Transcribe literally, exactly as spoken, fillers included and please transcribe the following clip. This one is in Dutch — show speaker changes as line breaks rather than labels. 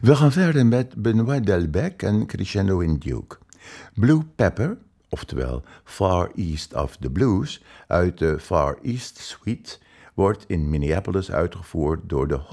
We gaan verder met Benoit Delbecq en Crescendo in Duke. Blue Pepper, oftewel Far East of the Blues, uit de Far East Suite, wordt in Minneapolis uitgevoerd door de